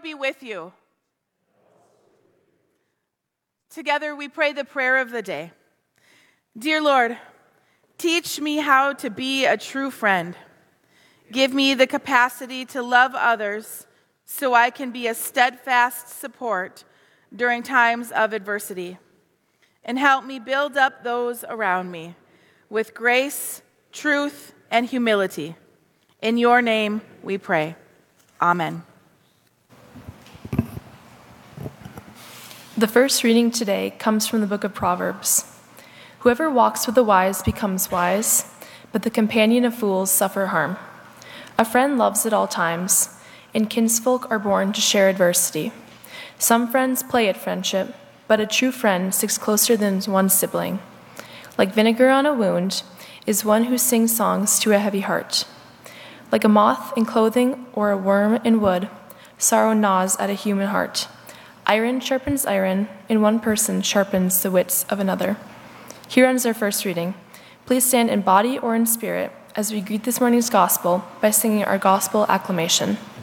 be with you. Together we pray the prayer of the day. Dear Lord, teach me how to be a true friend. Give me the capacity to love others so I can be a steadfast support during times of adversity. And help me build up those around me with grace, truth, and humility. In your name we pray. Amen. The first reading today comes from the book of Proverbs. Whoever walks with the wise becomes wise, but the companion of fools suffer harm. A friend loves at all times, and kinsfolk are born to share adversity. Some friends play at friendship, but a true friend sticks closer than one's sibling. Like vinegar on a wound is one who sings songs to a heavy heart. Like a moth in clothing or a worm in wood, sorrow gnaws at a human heart. Iron sharpens iron, and one person sharpens the wits of another. Here ends our first reading. Please stand in body or in spirit as we greet this morning's gospel by singing our gospel acclamation.